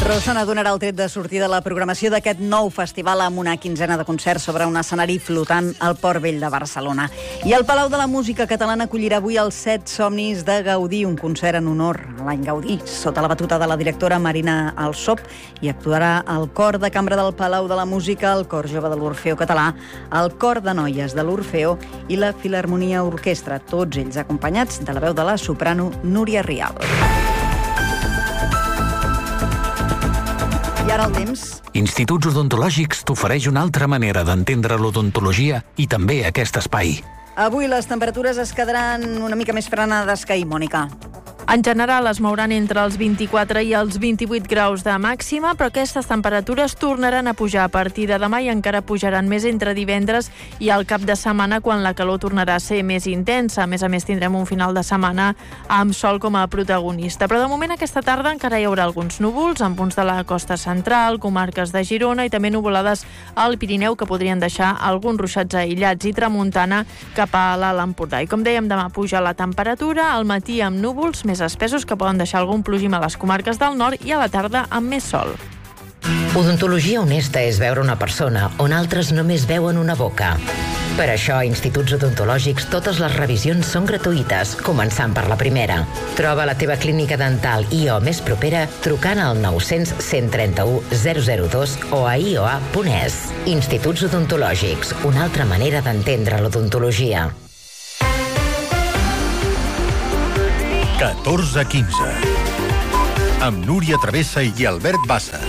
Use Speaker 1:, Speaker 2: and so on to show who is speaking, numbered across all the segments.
Speaker 1: Rossana donarà el tret de sortida de la programació d'aquest nou festival amb una quinzena de concerts sobre un escenari flotant al Port Vell de Barcelona. I el Palau de la Música Catalana acollirà avui els 7 somnis de Gaudí, un concert en honor a l'any Gaudí, sota la batuta de la directora Marina Alsop, i actuarà el Cor de Cambra del Palau de la Música, el Cor Jove de l'Orfeó Català, el Cor de Noies de l'Orfeó i la Filharmonia Orquestra, tots ells acompanyats de la veu de la soprano Núria Rial. I ara el temps.
Speaker 2: Instituts Odontològics t'ofereix una altra manera d'entendre l'odontologia i també aquest espai.
Speaker 1: Avui les temperatures es quedaran una mica més frenades que ahir, Mònica.
Speaker 3: En general es mouran entre els 24 i els 28 graus de màxima, però aquestes temperatures tornaran a pujar a partir de demà i encara pujaran més entre divendres i el cap de setmana, quan la calor tornarà a ser més intensa. A més tindrem un final de setmana amb sol com a protagonista. Però de moment aquesta tarda encara hi haurà alguns núvols en punts de la costa central, comarques de Girona i també nuvolades al Pirineu que podrien deixar alguns ruixats aïllats, i tramuntana cap a l'Alt Empordà. I com dèiem, demà puja la temperatura, al matí amb núvols més espessos que poden deixar algun plogim a les comarques del nord i a la tarda amb més sol.
Speaker 4: Odontologia honesta és veure una persona on altres només veuen una boca. Per això, a Instituts Odontològics, totes les revisions són gratuïtes, començant per la primera. Troba la teva clínica dental IO més propera trucant al 900 131 002 o a ioa.es. Instituts Odontològics, una altra manera d'entendre l'odontologia.
Speaker 5: 14:15 amb Núria Travessa i Albert Bassas.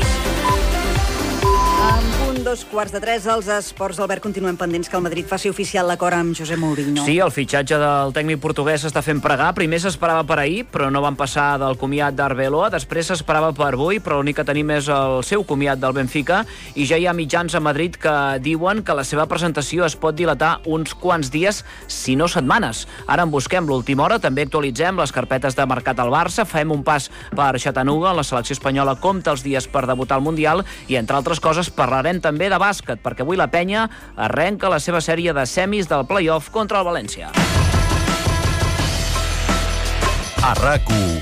Speaker 1: Dos quarts de 3 als esports. Albert, continuem pendents que el Madrid faci oficial l'acord amb José Mourinho.
Speaker 6: Sí, el fitxatge del tècnic portuguès s'està fent pregar. Primer s'esperava per ahir, però no van passar del comiat d'Arbeloa. Després s'esperava per avui, però l'únic que tenim és el seu comiat del Benfica. I ja hi ha mitjans a Madrid que diuen que la seva presentació es pot dilatar uns quants dies, si no setmanes. Ara en busquem l'última hora. També actualitzem les carpetes de mercat al Barça. Fem un pas per Chattanooga. La selecció espanyola compta els dies per debutar al Mundial. I, entre altres coses, parlarem també de bàsquet, perquè avui la Penya arrenca la seva sèrie de semis del play-off contra el València.
Speaker 5: A RAC1,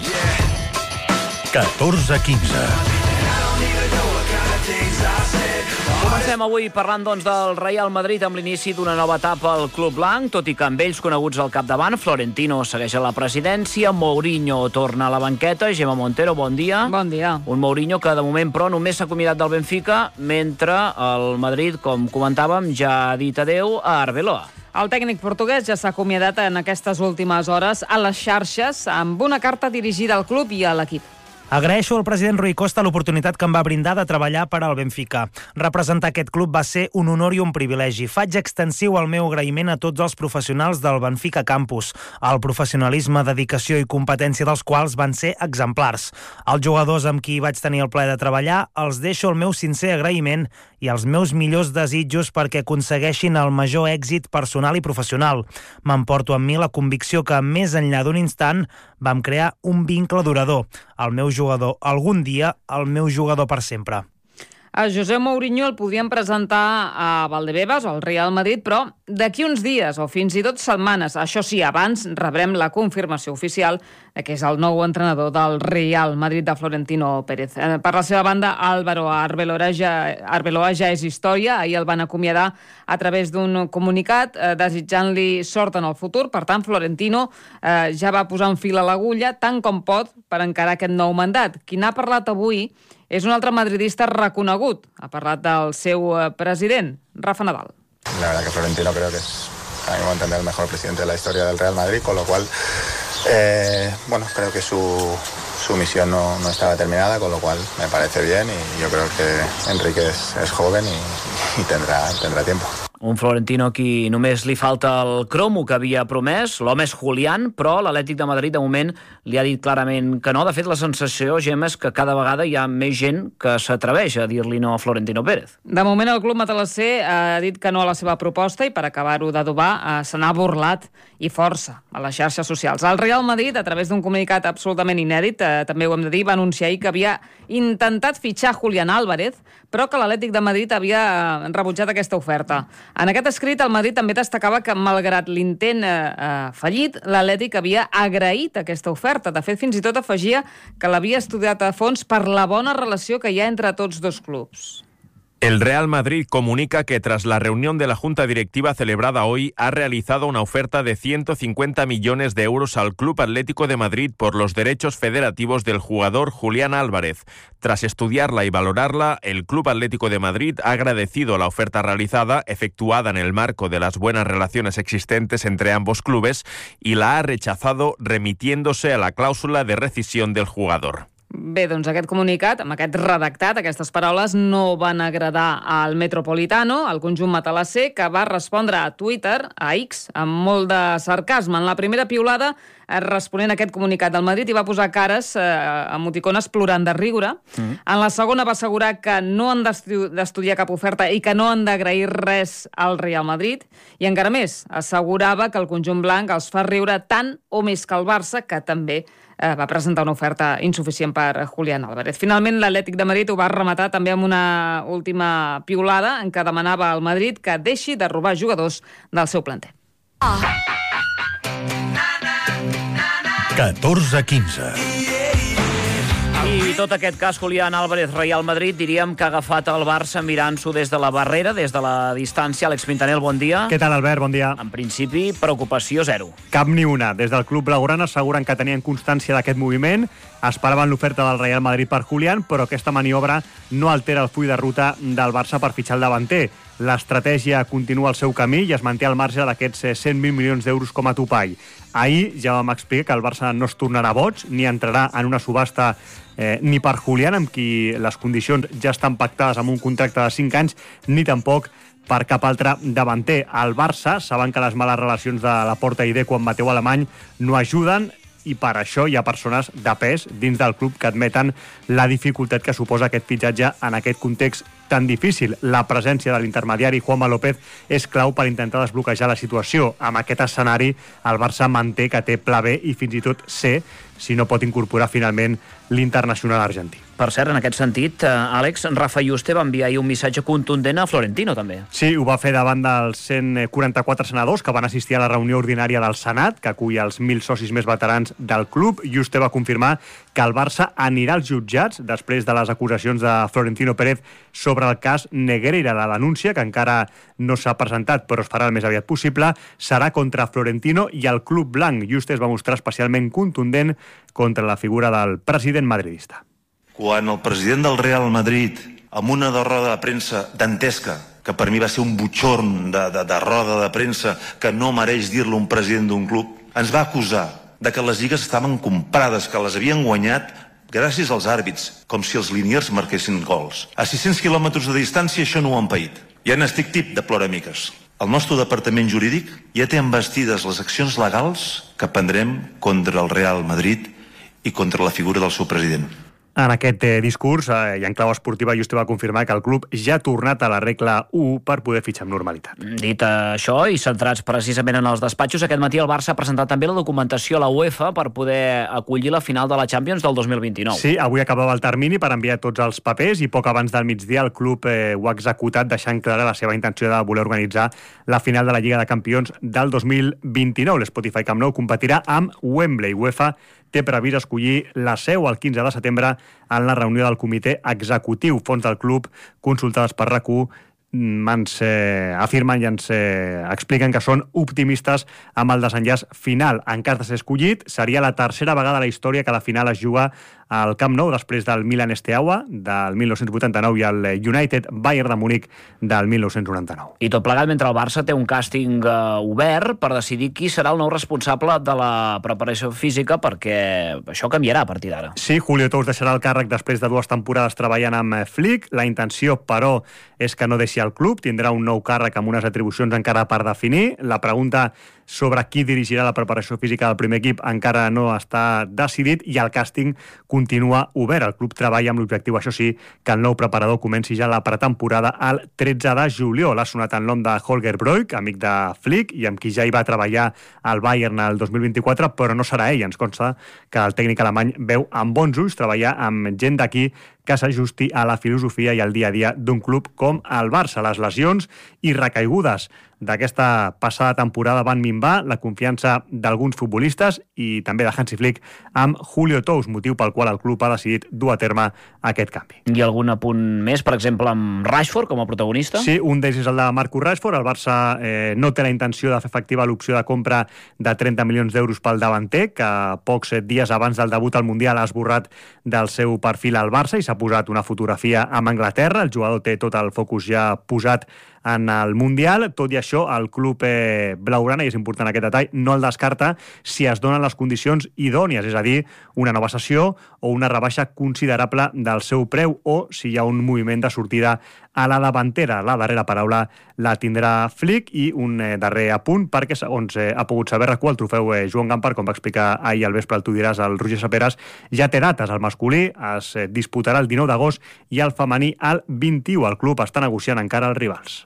Speaker 5: 14:15.
Speaker 6: Comencem avui parlant, doncs, del Real Madrid amb l'inici d'una nova etapa al Club Blanc, tot i que amb ells coneguts al capdavant. Florentino segueix a la presidència, Mourinho torna a la banqueta. Gemma Montero, bon dia.
Speaker 7: Bon dia.
Speaker 6: Un Mourinho que de moment, però, només s'ha acomiadat del Benfica, mentre el Madrid, com comentàvem, ja ha dit adeu a Arbeloa.
Speaker 7: El tècnic portuguès ja s'ha acomiadat en aquestes últimes hores a les xarxes amb una carta dirigida al club i a l'equip.
Speaker 8: Agraeixo al president Rui Costa l'oportunitat que em va brindar de treballar per al Benfica. Representar aquest club va ser un honor i un privilegi. Faig extensiu el meu agraïment a tots els professionals del Benfica Campus, el professionalisme, dedicació i competència dels quals van ser exemplars. Els jugadors amb qui vaig tenir el plaer de treballar els deixo el meu sincer agraïment i els meus millors desitjos perquè aconsegueixin el major èxit personal i professional. M'emporto amb mi la convicció que, més enllà d'un instant, vam crear un vincle durador. El meu jugador algun dia, el meu jugador per sempre.
Speaker 7: A José Mourinho el podien presentar a Valdebebas o al Real Madrid, però d'aquí uns dies o fins i tot setmanes. Això sí, abans rebrem la confirmació oficial que és el nou entrenador del Real Madrid de Florentino Pérez. Per la seva banda, Álvaro Arbeloa ja és història. Ahir el van acomiadar a través d'un comunicat desitjant-li sort en el futur. Per tant, Florentino ja va posar un fil a l'agulla tant com pot per encarar aquest nou mandat. Qui n'ha parlat avui és un altre madridista reconegut. Ha parlat del seu president, Rafa Nadal.
Speaker 9: La verdad que Florentino creo que es, a mi modo de entender, el mejor presidente de la historia del Real Madrid, con lo cual, creo que su misión no estaba terminada, con lo cual me parece bien y yo creo que Enrique es joven y tendrá tiempo.
Speaker 6: Un Florentino a qui només li falta el cromo que havia promès. L'home és Julián, però l'Atlètic de Madrid de moment li ha dit clarament que no. De fet, la sensació, Gemma, és que cada vegada hi ha més gent que s'atreveix a dir-li no a Florentino Pérez.
Speaker 7: De moment el club matalasser ha dit que no a la seva proposta i per acabar-ho d'adobar se n'ha burlat i força a les xarxes socials. El Real Madrid, a través d'un comunicat absolutament inèdit, també ho hem de dir, va anunciar ahir que havia intentat fitxar Julián Álvarez, però que l'Atlètic de Madrid havia rebutjat aquesta oferta. En aquest escrit, el Madrid també destacava que, malgrat l'intent fallit, l'Atlètic havia agraït aquesta oferta. De fet, fins i tot afegia que l'havia estudiat a fons per la bona relació que hi ha entre tots dos clubs.
Speaker 10: El Real Madrid comunica que tras la reunión de la Junta Directiva celebrada hoy ha realizado una oferta de 150 millones de euros al Club Atlético de Madrid por los derechos federativos del jugador Julián Álvarez. Tras estudiarla y valorarla, el Club Atlético de Madrid ha agradecido la oferta realizada, efectuada en el marco de las buenas relaciones existentes entre ambos clubes, y la ha rechazado remitiéndose a la cláusula de rescisión del jugador.
Speaker 7: Bé, doncs aquest comunicat, amb aquest redactat, aquestes paraules no van agradar al Metropolitano, al conjunt matalasser, que va respondre a Twitter, a X, amb molt de sarcasme. En la primera piulada, responent a aquest comunicat del Madrid, hi va posar cares, emoticones, plorant de riure. En la segona va assegurar que no han d'estudiar cap oferta i que no han d'agrair res al Real Madrid. I encara més, assegurava que el conjunt blanc els fa riure tant o més que el Barça, que també va presentar una oferta insuficient per Julián Álvarez. Finalment, l'Atlètic de Madrid ho va rematar també amb una última piulada en què demanava al Madrid que deixi de robar jugadors del seu planter.
Speaker 5: 14-15.
Speaker 6: I tot aquest cas, Julián Álvarez, Real Madrid, diríem que ha agafat el Barça mirant-s'ho des de la barrera, des de la distància. Àlex Pintanel, bon dia.
Speaker 11: Què tal, Albert? Bon dia.
Speaker 6: En principi, preocupació zero.
Speaker 11: Cap ni una. Des del club blaugrana asseguren que tenien constància d'aquest moviment, esperaven l'oferta del Real Madrid per Julián, però aquesta maniobra no altera el full de ruta del Barça per fitxar el davanter. L'estratègia continua el seu camí i es manté al marge d'aquests 120 milions d'euros com a topall. Ahir ja vam explicar que el Barça no es tornarà boig, ni entrarà en una subhasta ni per Julián, amb qui les condicions ja estan pactades amb un contracte de 5 anys, ni tampoc per cap altre davanter. Al Barça saben que les males relacions de Laporta i Deco amb Mateu Alemany no ajuden, i per això hi ha persones de pes dins del club que admeten la dificultat que suposa aquest fitxatge en aquest context tan difícil. La presència de l'intermediari Juanma López és clau per intentar desbloquejar la situació. Amb aquest escenari, el Barça manté que té pla B i fins i tot C si no pot incorporar finalment l'internacional argentí.
Speaker 6: Per cert, en aquest sentit, Àlex, Rafa Yuste va enviar ahir un missatge contundent a Florentino, també.
Speaker 11: Sí, ho va fer davant dels 144 senadors que van assistir a la reunió ordinària del Senat, que acull els 1.000 socis més veterans del club. Yuste va confirmar que el Barça anirà als jutjats després de les acusacions de Florentino Pérez sobre el cas Negreira. La denúncia, que encara no s'ha presentat però es farà el més aviat possible, serà contra Florentino i el club blanc. Yuste es va mostrar especialment contundent contra la figura del president madridista.
Speaker 12: Quan el president del Real Madrid, amb una roda de premsa dantesca, que per mi va ser un butxorn de roda de premsa que no mereix dir-lo un president d'un club, ens va acusar de que les lligues estaven comprades, que les havien guanyat gràcies als àrbits, com si els liniers marquessin gols. A 600 quilòmetres de distància això no ho han paït. Ja n'estic tip de ploramiques. El nostre departament jurídic ja té envestides les accions legals que prendrem contra el Real Madrid i contra la figura del seu president.
Speaker 11: En aquest discurs, i en clau esportiva, Yuste va confirmar que el club ja ha tornat a la regla 1 per poder fitxar amb normalitat.
Speaker 6: Dit això, i centrats precisament en els despatxos, aquest matí el Barça ha presentat també la documentació a la UEFA per poder acollir la final de la Champions del 2029.
Speaker 11: Sí, avui acabava el termini per enviar tots els papers i poc abans del migdia el club ho ha executat, deixant clara la seva intenció de voler organitzar la final de la Lliga de Campions del 2029. L'Spotify Camp Nou competirà amb Wembley. UEFA té previst escollir la seu el 15 de setembre en la reunió del comitè executiu. Fonts del club consultades per RAC1 ens afirmen i ens expliquen que són optimistes amb el desenllaç final. En cas de ser escollit, seria la tercera vegada a la història que la final es juga al Camp Nou, després del Milan Steaua del 1989 i el United Bayern de Múnich del 1999.
Speaker 6: I tot plegat mentre el Barça té un càsting obert per decidir qui serà el nou responsable de la preparació física, perquè això canviarà a partir d'ara.
Speaker 11: Sí, Julio Tous deixarà el càrrec després de 2 temporades treballant amb Flick. La intenció, però, és que no deixi el club. Tindrà un nou càrrec amb unes atribucions encara per definir. La pregunta sobre qui dirigirà la preparació física del primer equip encara no està decidit i el càsting continua continua obert. El club treballa amb l'objectiu, això sí, que el nou preparador comenci ja la pretemporada el 13 de juliol. Ha sonat el nom de Holger Broik, amic de Flick, i amb qui ja hi va treballar al Bayern el 2024, però no serà ell. Ens consta que el tècnic alemany veu amb bons ulls treballar amb gent d'aquí que s'ajusti a la filosofia i al dia a dia d'un club com el Barça. Les lesions i recaigudes d'aquesta passada temporada van minvar la confiança d'alguns futbolistes i també de Hansi Flick amb Julio Tous, motiu pel qual el club ha decidit dur a terme aquest canvi.
Speaker 6: I algun apunt més, per exemple, amb Rashford com a protagonista?
Speaker 11: Sí, un d'ells és el de Marcus Rashford. El Barça no té la intenció de fer efectiva l'opció de compra de 30 milions d'euros pel davanter, que pocs dies abans del debut al Mundial ha esborrat del seu perfil al Barça i s'ha posat una fotografia amb Anglaterra. El jugador té tot el focus ja posat en el Mundial. Tot i això, el club blaugrana, i és important aquest detall, no el descarta si es donen les condicions idònies, és a dir, una nova sessió o una rebaixa considerable del seu preu o si hi ha un moviment de sortida a la davantera. La darrera paraula la tindrà Flick. I un darrer apunt, perquè segons ha pogut saber RAC1, el trofeu Joan Gampar, com va explicar ahir al vespre, tu diràs, el Roger Saperas, ja té dates. El masculí es disputarà el 19 d'agost i el femení el 21. El club està negociant encara els rivals.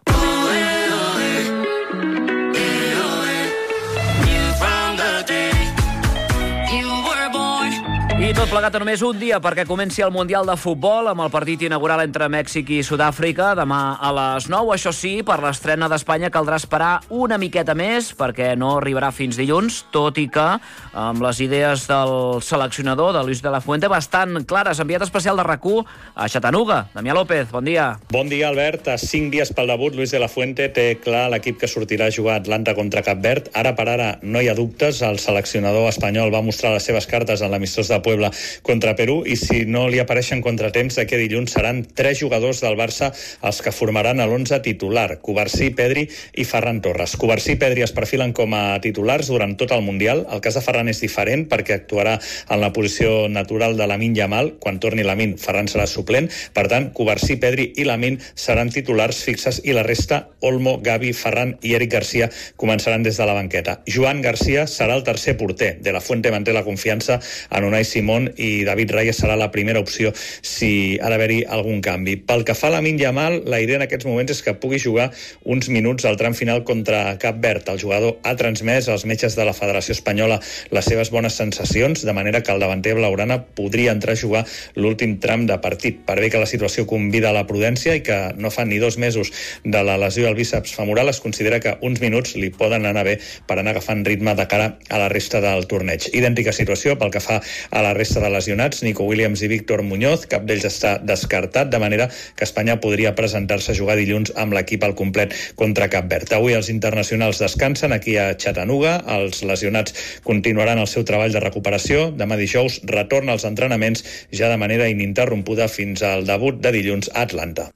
Speaker 6: I tot plegat a només un dia perquè comenci el Mundial de Futbol amb el partit inaugural entre Mèxic i Sud-àfrica demà a les 9. Això sí, per l'estrena d'Espanya caldrà esperar una miqueta més perquè no arribarà fins dilluns, tot i que amb les idees del seleccionador, de Luis de la Fuente, bastant clares. Enviat especial de RAC1 a Chattanooga. Damià López, bon dia.
Speaker 13: Bon dia, Albert. A 5 dies pel debut, Luis de la Fuente té clar l'equip que sortirà a jugar a Atlanta contra Cap Verd. Ara per ara no hi ha dubtes. El seleccionador espanyol va mostrar les seves cartes en l'amistós de Puebla contra Perú, i si no li apareixen contratemps d'aquí dilluns seran 3 jugadors del Barça els que formaran l'11 titular: Cubarsí, Pedri i Ferran Torres. Cubarsí i Pedri es perfilen com a titulars durant tot el Mundial. El cas de Ferran és diferent perquè actuarà en la posició natural de Lamine Yamal. Quan torni Lamine, Ferran serà suplent. Per tant, Cubarsí, Pedri i Lamine seran titulars fixes i la resta, Olmo, Gavi, Ferran i Eric Garcia, començaran des de la banqueta. Joan Garcia serà el tercer porter. De la Fuente manté la confiança en Unai Simón i David Reyes serà la primera opció si ha d'haver-hi algun canvi. Pel que fa a Lamine Yamal, la idea en aquests moments és que pugui jugar uns minuts al tram final contra Cap Verd. El jugador ha transmès als metges de la Federació Espanyola les seves bones sensacions, de manera que el davanter blaugrana podria entrar a jugar l'últim tram de partit. Per bé que la situació convida a la prudència i que no fa ni 2 mesos de la lesió al bíceps femoral, es considera que uns minuts li poden anar bé per anar agafant ritme de cara a la resta del torneig. Idèntica situació pel que fa a la resta de lesionats, Nico Williams i Víctor Muñoz, cap d'ells està descartat, de manera que Espanya podria presentar-se a jugar dilluns amb l'equip al complet contra Cap Verd. Avui els internacionals descansen aquí a Chattanooga, els lesionats continuaran el seu treball de recuperació. Demà dijous retorna als entrenaments ja de manera ininterrompuda fins al debut de dilluns a Atlanta.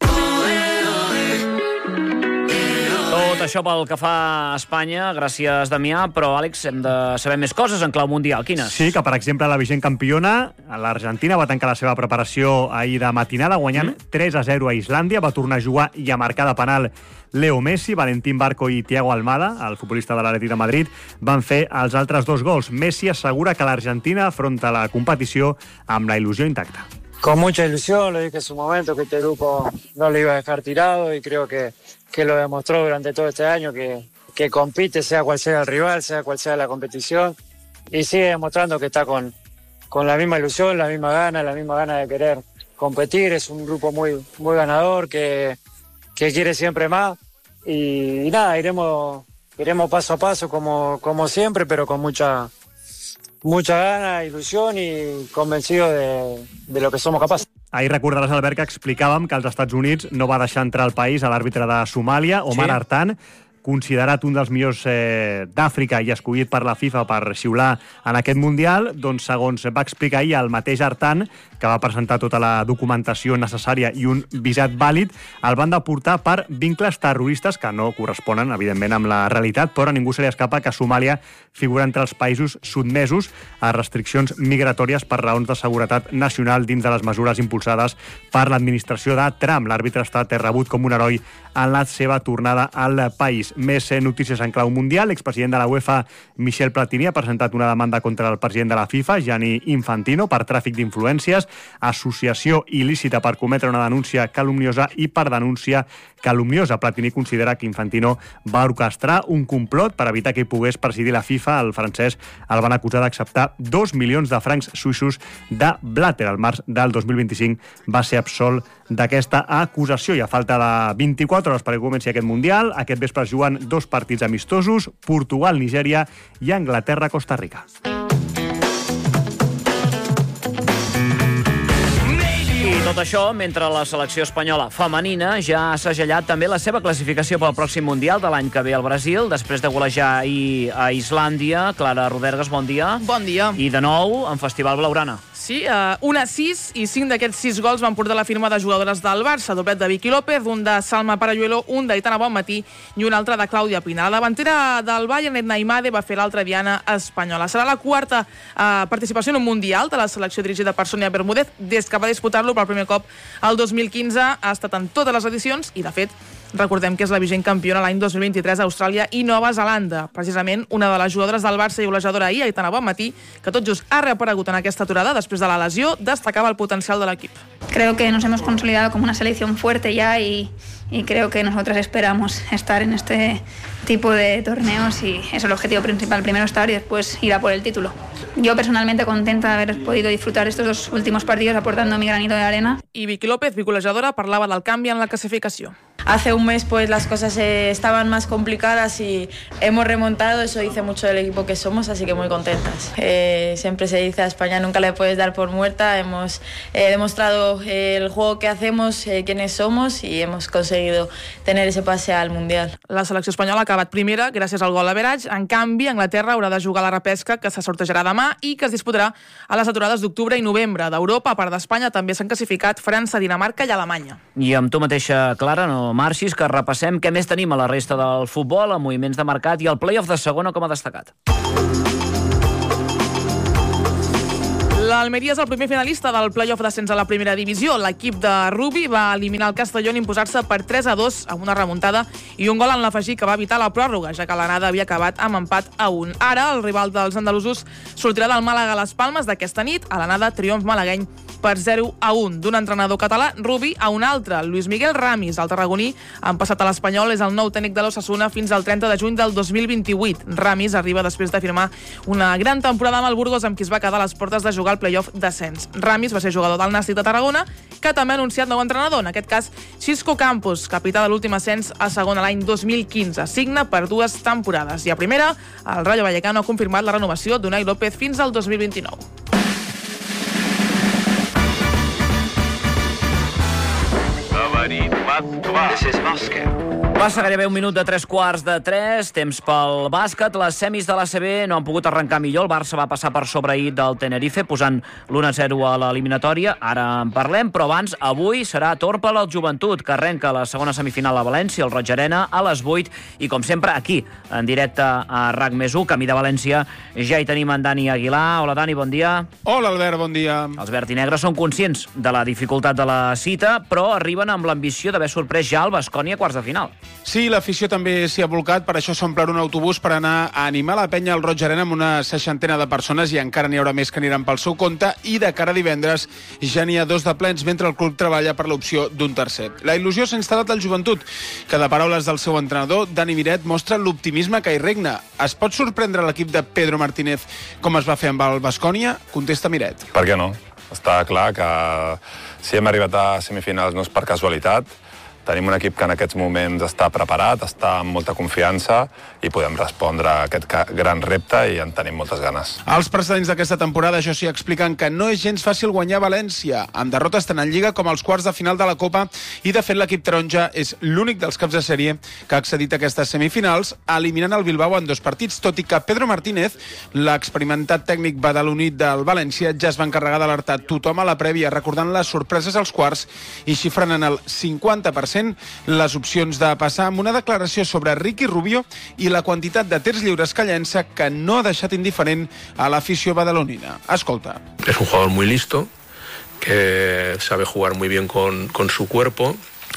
Speaker 6: Tot això pel que fa a Espanya, gràcies Damià, però Àlex, hem de saber més coses en clau mundial. Quines?
Speaker 11: Sí, que per exemple la vigent campiona, l'Argentina, va tancar la seva preparació ahir de matinada guanyant 3-0 a Islàndia, va tornar a jugar i a marcar de penal Leo Messi, Valentín Barco i Thiago Almada, el futbolista de l'Atlètic de Madrid, van fer els altres 2 gols. Messi assegura que l'Argentina afronta la competició amb la il·lusió intacta.
Speaker 14: Con mucha ilusión, lo dije en su momento, que este grupo no lo iba a dejar tirado y creo que lo demostró durante todo este año, que compite sea cual sea el rival, sea cual sea la competición, y sigue demostrando que está con la misma ilusión, la misma gana de querer competir. Es un grupo muy, muy ganador, que quiere siempre más, y nada, iremos paso a paso como siempre, pero con mucha gana, ilusión y convencido de lo que somos capaces.
Speaker 11: Ahir recordaràs, Albert, que explicàvem que els Estats Units no va deixar entrar al país a l'àrbitre de Somàlia, Omar Artan, considerat un dels millors d'Àfrica i escollit per la FIFA per xiular en aquest Mundial. Doncs, segons va explicar ahir el mateix Artan, que va presentar tota la documentació necessària i un visat vàlid, el van deportar per vincles terroristes que no corresponen, evidentment, amb la realitat, però a ningú se li escapa que Somàlia figura entre els països sotmesos a restriccions migratòries per raons de seguretat nacional dins de les mesures impulsades per l'administració de Trump. L'àrbitre ha estat rebut com un heroi en la seva tornada al país. Més notícies en clau mundial. L'expresident de la UEFA, Michel Platini, ha presentat una demanda contra el president de la FIFA, Gianni Infantino, per tràfic d'influències, associació il·lícita per cometre una denúncia calumniosa i per denúncia calumniosa. Platini considera que Infantino va orquestrar un complot per evitar que hi pogués presidir la FIFA. El francès el van acusar d'acceptar 2 milions de francs suïssos de Blatter. Al març del 2025 va ser absolt d'aquesta acusació. I a falta de 24 hores perquè comenci aquest Mundial, aquest vespre es juguen 2 partits amistosos, Portugal-Nigèria i Anglaterra-Costa Rica.
Speaker 6: I tot això mentre la selecció espanyola femenina ja ha segellat també la seva classificació pel pròxim Mundial de l'any que ve al Brasil, després de golejar ahir a Islàndia. Clara Rodergas, bon dia.
Speaker 15: Bon dia.
Speaker 6: I de nou en Festival Blaugrana.
Speaker 15: Sí, 1-6 i 5 d'aquests 6 gols van portar la firma de jugadores del Barça, doblet de Vicky López, un de Salma Paralluelo, un d'Aitana Bonmatí i un altre de Clàudia Pina. La davantera del Bayern, Edna Imade, va fer l'altra diana espanyola. Serà la quarta participació en un Mundial de la selecció dirigida per Sònia Bermúdez des que va disputar-lo per primer cop el 2015. Ha estat en totes les edicions i, de fet, recordem que és la vigent campiona l'any 2023 a Austràlia i Nova Zelanda. Precisament una de les jugadores del Barça i golejadora ahir, Aitana Bonmatí, que tot just ha reaparegut en aquesta aturada després de la lesió, destacava el potencial de l'equip.
Speaker 16: Creo que nos hemos consolidado como una selección fuerte ya y creo que nosotras esperamos estar en este tipo de torneos y es el objetivo principal, primero estar y después ir a por el título. Yo personalmente contenta de haber podido disfrutar estos 2 últimos partidos aportando mi granito de arena.
Speaker 15: I Vicky López, golejadora, parlava del canvi en la clasificació.
Speaker 17: Hace un mes pues las cosas estaban más complicadas y hemos remontado, eso dice mucho del equipo que somos, así que muy contentas. Siempre se dice a España nunca le puedes dar por muerta, hemos demostrado el juego que hacemos, quiénes somos y hemos conseguido tener ese pase al Mundial.
Speaker 15: La selecció espanyola ha acabat primera gràcies al gol average. En canvi, Anglaterra haurà de jugar la repesca que se sortejarà demà i que es disputarà a les aturades d'octubre i novembre. D'Europa, a part d'Espanya, també s'han classificat França, Dinamarca i Alemanya.
Speaker 6: I amb tu mateixa, Clara, no marxis, que repassem què més tenim a la resta del futbol, amb moviments de mercat i el play-off de segona com ha destacat.
Speaker 15: L'Almeria és el primer finalista del play-off d'ascens a la primera divisió. L'equip de Rubi va eliminar el Castelló en imposar-se per 3-2 amb una remuntada i un gol en l'afegir que va evitar la pròrroga, ja que l'anada havia acabat amb empat a 1. Ara, el rival dels andalusos sortirà del Màlaga a les Palmes d'aquesta nit. A l'anada, triomf malagueny per 0-1. D'un entrenador català, Rubi, a un altre. Luis Miguel Ramis, el tarragoní, han passat a l'Espanyol, és el nou tècnic de l'Osasuna fins al 30 de juny del 2028. Ramis arriba després de firmar una gran temporada amb el Burgos, amb qui es va quedar a les portes de jugar al play-off d'ascens. Ramis va ser jugador del Nàstic de Tarragona, que també ha anunciat nou entrenador, en aquest cas Xisco Campos, capità de l'últim ascens a segona l'any 2015. Signa per 2 temporades. I a primera, el Rayo Vallecano ha confirmat la renovació d'Unai López fins al 2029.
Speaker 6: Passa gairebé un minut de 3:15, temps pel bàsquet. Les semis de l'ACB no han pogut arrencar millor. El Barça va passar per sobre ahir del Tenerife, posant l'1-0 a l'eliminatòria. Ara en parlem, però abans, avui serà torn per al Joventut, que arrenca la segona semifinal a València, al Roig Arena, a les 8, i com sempre, aquí, en directe a RAC+1, camí de València, ja hi tenim en Dani Aguilar. Hola, Dani, bon dia.
Speaker 18: Hola, Albert, bon dia.
Speaker 6: Els vertinegres són conscients de la dificultat de la cita, però arriben amb l'ambició d'haver sorprès ja el Baskonia a quarts de final.
Speaker 18: Sí, l'afició també s'hi ha volcat, per això s'omple un autobús per anar a animar la penya al Roig Arena amb una 60 de persones, i encara n'hi haurà més que aniran pel seu compte, i de cara a divendres ja n'hi ha 2 de plens, mentre el club treballa per l'opció d'un tercer. La il·lusió s'ha instal·lat al Joventut, que de paraules del seu entrenador, Dani Miret, mostra l'optimisme que hi regna. Es pot sorprendre l'equip de Pedro Martínez com es va fer amb el Baskonia? Contesta Miret.
Speaker 19: Per què no? Està clar que si hem arribat a semifinals no és per casualitat. Tenim un equip que en aquests moments està preparat, està amb molta confiança i podem respondre a aquest gran repte i en tenim moltes ganes.
Speaker 18: Els precedents d'aquesta temporada, això sí, expliquen que no és gens fàcil guanyar a València, amb derrotes tant en Lliga com als quarts de final de la Copa, i de fet l'equip taronja és l'únic dels caps de sèrie que ha accedit a aquestes semifinals, eliminant el Bilbao en 2 partits, tot i que Pedro Martínez, l'experimentat tècnic badaloní del València, ja es va encarregar d'alertar tothom a la prèvia, recordant les sorpreses als quarts i xifrant en el 50% les opcions de passar, amb una declaració sobre Ricky Rubio i la quantitat de tirs lliures que llença, que no ha deixat indiferent a l'afició badalonina. Escolta.
Speaker 20: Es un jugador muy listo, que sabe jugar muy bien con su cuerpo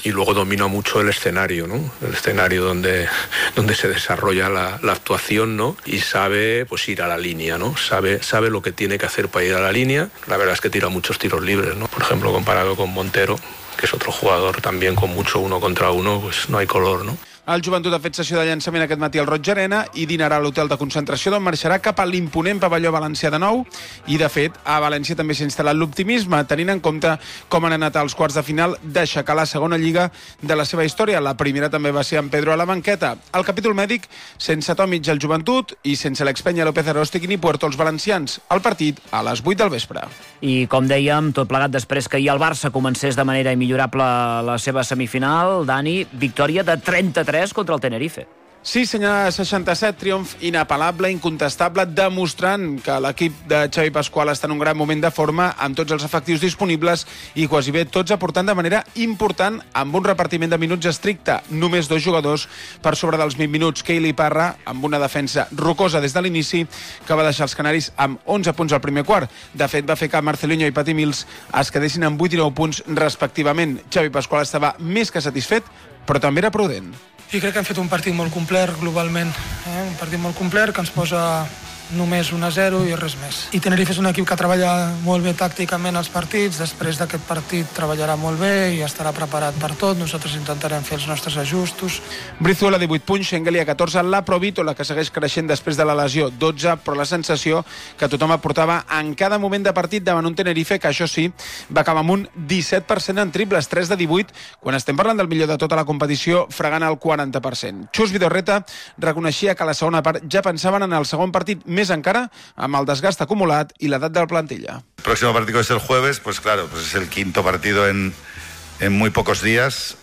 Speaker 20: y luego domina mucho el escenario, ¿no? El escenario donde se desarrolla la actuación, ¿no? Y sabe pues ir a la línea, ¿no? Sabe lo que tiene que hacer para ir a la línea. La verdad es que tira muchos tiros libres, ¿no? Por ejemplo, comparado con Montero, que es otro jugador también con mucho 1 contra 1, pues no hay color, ¿no?
Speaker 18: El Joventut ha fet sessió de llançament aquest matí al Roig Arena i dinarà a l'hotel de concentració d'on marxarà cap a l'imponent pavelló valencià de nou. I, de fet, a València també s'ha instal·lat l'optimisme, tenint en compte com han anat als quarts de final d'aixecar la segona lliga de la seva història. La primera també va ser amb Pedro a la banqueta. El capítol mèdic, sense Tomic al Joventut i sense l'expenya López Aróstegui ni Puerto els valencians. El partit a les 8 del vespre.
Speaker 6: I, com dèiem, tot plegat després que ahir el Barça comencés de manera immillorable la seva semifinal, Dani, victòria de 33 contra el Tenerife.
Speaker 18: Sí, senyor, 67, triomf inapel·lable, incontestable, demostrant que l'equip de Xavi Pasqual està en un gran moment de forma, amb tots els efectius disponibles i quasi bé tots aportant de manera important amb un repartiment de minuts estricte. Només 2 jugadors per sobre dels 20 minuts. Keili Parra, amb una defensa rocosa des de l'inici, que va deixar els canaris amb 11 punts al primer quart. De fet, va fer que Marcelinho i Patty Mills es quedessin amb 8 i 9 punts respectivament. Xavi Pasqual estava més que satisfet, però també era prudent.
Speaker 21: I crec que hem fet un partit molt complet globalment, un partit molt complet que ens posa només 1-0 i res més. I Tenerife és un equip que treballa molt bé tàcticament els partits, després d'aquest partit treballarà molt bé i estarà preparat per tot, nosaltres intentarem fer els nostres ajustos.
Speaker 18: Brizuela 18 punts, Schengeli a 14, la Provítola que segueix creixent després de la lesió 12, però la sensació que tothom aportava en cada moment de partit davant un Tenerife que això sí, va acabar amb un 17% en triples, 3 de 18, quan estem parlant del millor de tota la competició, fregant el 40%. Chus Vidorreta reconeixia que a la segona part ja pensaven en el segon partit, més encara amb el desgast acumulat y la edad de la plantilla.
Speaker 22: El próximo partido es el jueves, pues claro, pues es el quinto partido en muy pocos días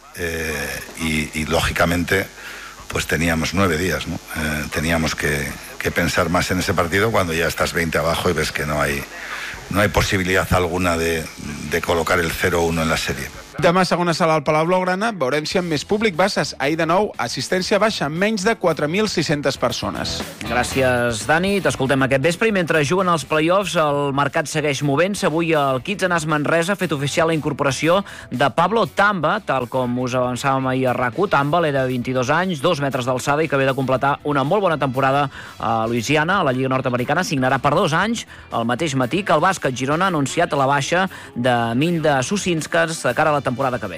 Speaker 22: y lógicamente pues teníamos 9 días, ¿no? Teníamos que pensar más en ese partido cuando ya estás 20 abajo y ves que no hay posibilitat alguna de col·locar el 0-1 en la sèrie.
Speaker 18: Demà, segona sala al Palau Blaugrana, veurem si amb més públic bases. Ahir de nou, assistència baixa, menys de 4.600 persones.
Speaker 6: Gràcies, Dani. T'escoltem aquest vespre i mentre juguen els play-offs el mercat segueix movent-se. Avui el Kitsanàs Manresa ha fet oficial la incorporació de Pablo Tamba, tal com us avançàvem ahir a RAC1. Tamba era de 22 anys, 2 metres d'alçada i que ve de completar una molt bona temporada a Louisiana, a la Lliga Nord-Americana. Signarà per 2 anys. El mateix matí que el Bàsquet Girona ha anunciat la baixa de Milda Susinskas de cara a la temporada que ve.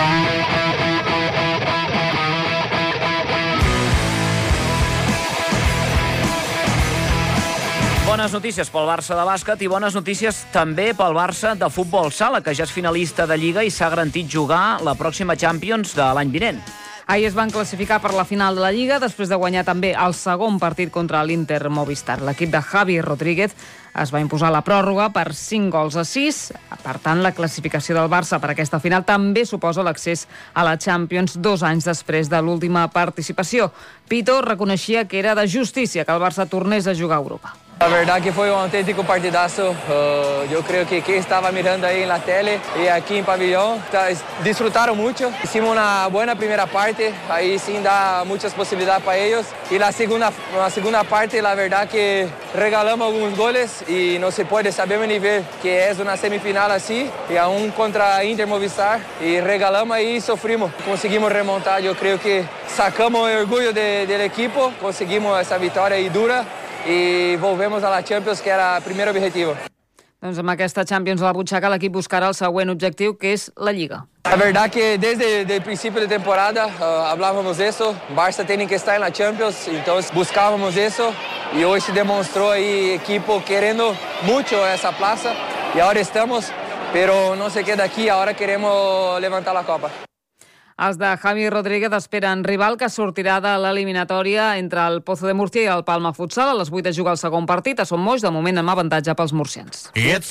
Speaker 6: Bones notícies pel Barça de bàsquet i bones notícies també pel Barça de futbol sala, que ja és finalista de Lliga i s'ha garantit jugar la pròxima Champions de l'any vinent.
Speaker 7: Ahir es van classificar per la final de la Lliga després de guanyar també el segon partit contra l'Inter Movistar. L'equip de Javi Rodríguez es va imposar la pròrroga per 5-6. Per tant, la classificació del Barça per aquesta final també suposa l'accés a la Champions 2 anys després de l'última participació. Pito reconeixia que era de justícia que el Barça tornés a jugar a Europa.
Speaker 23: La verdad que fue un auténtico partidazo. Yo creo que quien estaba mirando ahí en la tele y aquí en pabellón disfrutaron mucho. Hicimos una buena primera parte, ahí sin dar muchas posibilidades para ellos. Y la segunda parte, la verdad que regalamos algunos goles y no se puede saber el nivel que es una semifinal así y aún contra Inter Movistar. Y regalamos ahí y sufrimos. Conseguimos remontar, yo creo que sacamos el orgullo del equipo, conseguimos esa victoria ahí dura. I volvemos a la Champions, que era el primer objetivo.
Speaker 7: Doncs amb aquesta Champions a la butxaca l'equip buscarà el següent objectiu, que és la Lliga.
Speaker 23: La verdad que desde el principio de temporada hablábamos de eso. Barça tiene que estar en la Champions, entonces buscábamos eso. Y hoy se demostró ahí equipo queriendo mucho esa plaza. Y ahora estamos, pero no se queda aquí, ahora queremos levantar la copa.
Speaker 7: Els de Javi Rodríguez esperen rival que sortirà de l'eliminatòria entre el Pozo de Murcia i el Palma Futsal. A les 8 de jugar el segon partit a Son Moix, de moment amb avantatge pels murcians.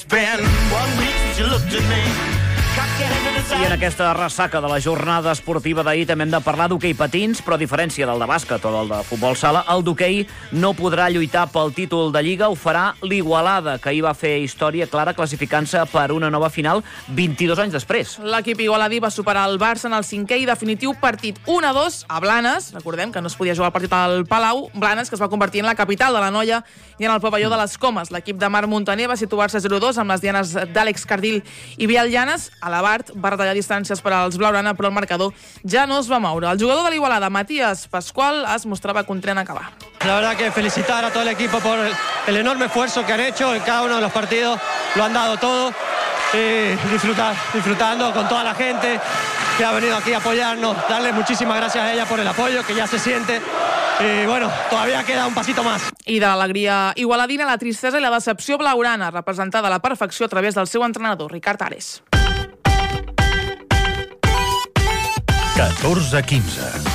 Speaker 6: I en aquesta ressaca de la jornada esportiva d'ahir també hem de parlar d'hoquei patins, però a diferència del de bàsquet o del de futbol sala, el d'hoquei no podrà lluitar pel títol de Lliga, ho farà l'Igualada, que ahir va fer història clara classificant-se per una nova final 22 anys després.
Speaker 15: L'equip igualadí va superar el Barça en el 5è i definitiu partit 1-2 a Blanes. Recordem que no es podia jugar el partit al Palau. Blanes, que es va convertir en la capital de la noia i en el pavelló de les Comes. L'equip de Marc Montaner va situar-se 0-2 amb les dianes d'Àlex Cardil i Biel Llanes. A l'Abart va retallar distàncies per als blaugrana, però el marcador ja no es va moure. El jugador de l'Igualada, Matías Pascual, es mostrava content en acabar.
Speaker 2: La verdad que felicitar a todo el equipo por el enorme esfuerzo que han hecho en cada uno de los partidos, lo han dado todo, disfrutando con toda la gente que ha venido aquí a apoyarnos, darle muchísimas gracias a ella por el apoyo que ya se siente y bueno, todavía queda un pasito más.
Speaker 15: I de l'alegria igualadina, la tristesa i la decepció blaugrana, representada a la perfecció a través del seu entrenador, Ricard Ares.
Speaker 5: 14-15.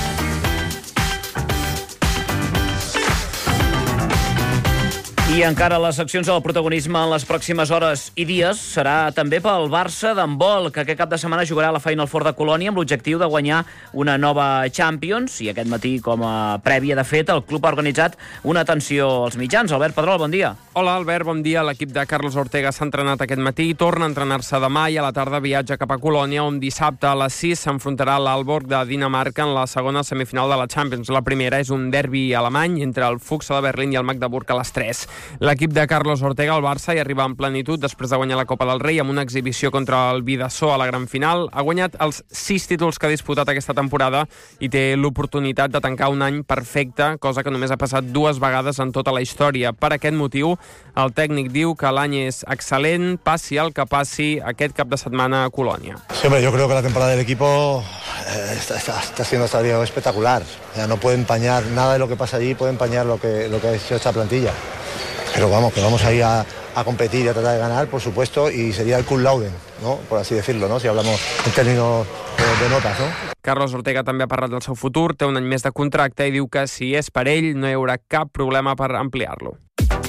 Speaker 6: I encara les seccions del protagonisme en les pròximes hores i dies serà també pel Barça d'handbol, que aquest cap de setmana jugarà a la Final Four de Colònia amb l'objectiu de guanyar una nova Champions. I aquest matí, com a prèvia, de fet, el club ha organitzat una atenció als mitjans. Albert Pedrol, bon dia.
Speaker 3: Hola, Albert, bon dia. L'equip de Carlos Ortega s'ha entrenat aquest matí, torna a entrenar-se demà i a la tarda viatja cap a Colònia, on dissabte a les 6 s'enfrontarà l'Aalborg de Dinamarca en la segona semifinal de la Champions. La primera és un derbi alemany entre el Fuchs de Berlín i el Magdeburg a les 3. L'equip de Carlos Ortega al Barça hi arriba en plenitud després de guanyar la Copa del Rei amb una exhibició contra el Bidasoa a la gran final. Ha guanyat els 6 títols que ha disputat aquesta temporada i té l'oportunitat de tancar un any perfecte, cosa que només ha passat 2 vegades en tota la història. Per aquest motiu, el tècnic diu que l'any és excel·lent, passi el que passi aquest cap de setmana a Colònia.
Speaker 4: Sí, hombre, yo creo que la temporada del equipo está siendo hasta el día espectacular. Ya no puede empañar nada de lo que pasa allí, puede empañar lo que ha hecho esta plantilla. Pero vamos, que vamos ahí a competir y a tratar de ganar, por supuesto, y sería el cum laude, ¿no? Por así decirlo, ¿no? Si hablamos en términos de notas, ¿no?
Speaker 3: Carlos Ortega també ha parlat del seu futur, té un any més de contracte i diu que si és per ell no hi haurà cap problema per ampliar-lo.